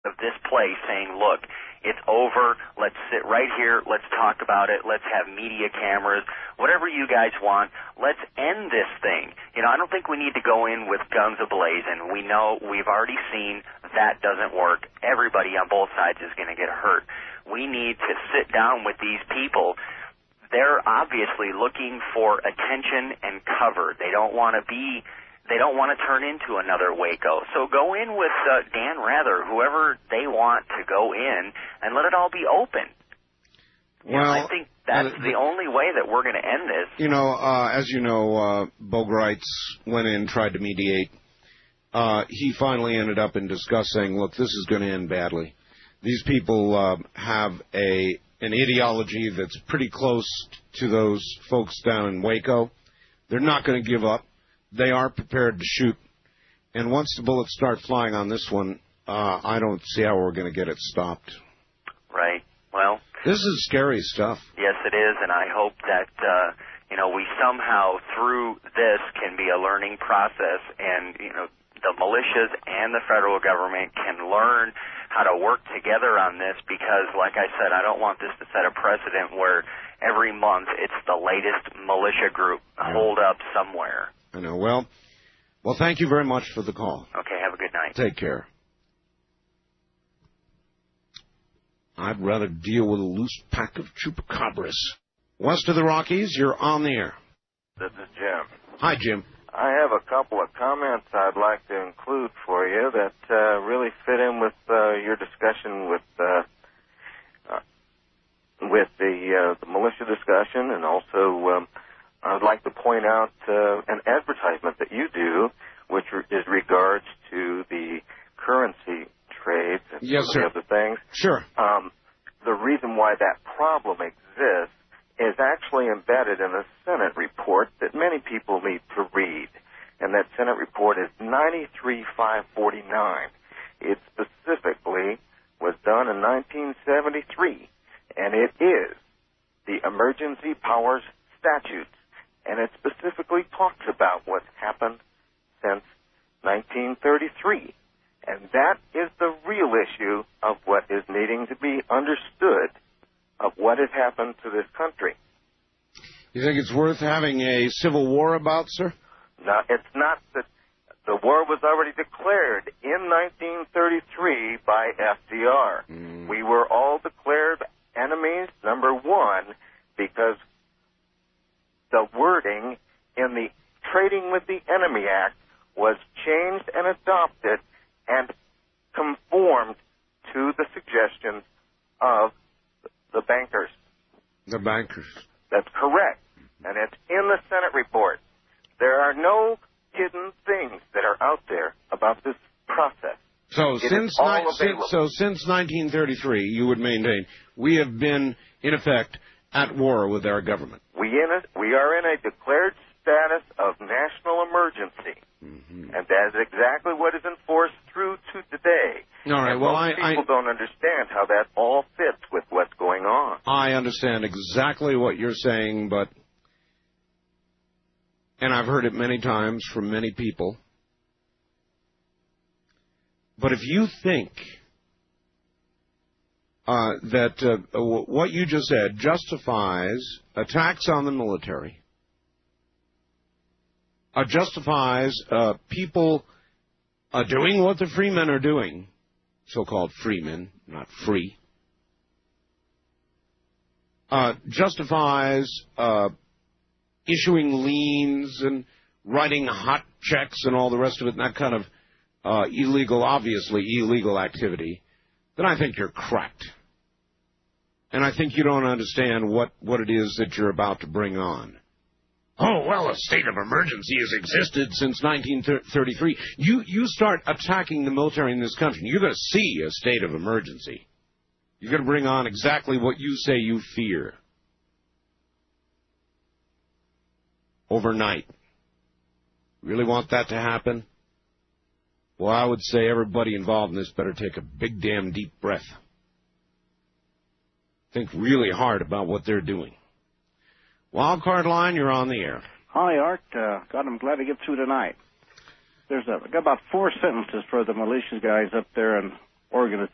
of this place saying, look, it's over. Let's sit right here. Let's talk about it. Let's have media cameras. Whatever you guys want, let's end this thing. I don't think we need to go in with guns a-blazing. We know we've already seen that doesn't work. Everybody on both sides is going to get hurt. We need to sit down with these people. They're obviously looking for attention and cover. They don't want to turn into another Waco. So go in with Dan Rather, whoever they want to go in, and let it all be open. Well, I think that's the only way that we're going to end this. As you know, Bo Greitz went in, tried to mediate. He finally ended up in disgust saying, look, this is going to end badly. These people have an ideology that's pretty close to those folks down in Waco. They're not going to give up. They are prepared to shoot. And once the bullets start flying on this one, I don't see how we're going to get it stopped. Right. Well, this is scary stuff. Yes, it is, and I hope that we somehow through this can be a learning process, and the militias and the federal government can learn how to work together on this, because, like I said, I don't want this to set a precedent where every month it's the latest militia group holed up somewhere. I know. Well, thank you very much for the call. Okay, have a good night. Take care. I'd rather deal with a loose pack of chupacabras. West of the Rockies, you're on the air. This is Jim. Hi, Jim. I have a couple of comments I'd like to include for you that really fit in with your discussion with the militia discussion, and also I'd like to point out an advertisement that you do, which is regards to the currency trades and some of the other things. Sure. The reason why that problem exists is actually embedded in a Senate report that many people need to read. And that Senate report is 93-549. It specifically was done in 1973, and it is the Emergency Powers Statutes. And it specifically talks about what's happened since 1933. And that is the real issue of what is needing to be understood of what has happened to this country. You think it's worth having a civil war about, sir? No, it's not that the war was already declared in 1933 by FDR. We were all declared enemies, number one, because the wording in the Trading with the Enemy Act was changed and adopted and conformed to the suggestions of the bankers. The bankers. That's correct. And it's in the Senate report. There are no hidden things that are out there about this process. So since 1933, you would maintain, we have been, in effect, at war with our government. We are in a declared status of national emergency. Mm-hmm. And that is exactly what is enforced through to today. All right. And well, people don't understand how that all fits with what's going on. I understand exactly what you're saying, and I've heard it many times from many people. But if you think that what you just said justifies attacks on the military, justifies people doing what the free men are doing, so-called free men, not free, justifies issuing liens and writing hot checks and all the rest of it, and that kind of obviously illegal activity, then I think you're cracked. And I think you don't understand what it is that you're about to bring on. Oh, well, a state of emergency has existed since 1933. You start attacking the military in this country, you're going to see a state of emergency. You're going to bring on exactly what you say you fear. Overnight. Really want that to happen? Well, I would say everybody involved in this better take a big damn deep breath. Think really hard about what they're doing. Wildcard line, you're on the air. Hi, Art. God, I'm glad to get through tonight. I got about 4 sentences for the militia guys up there in Oregon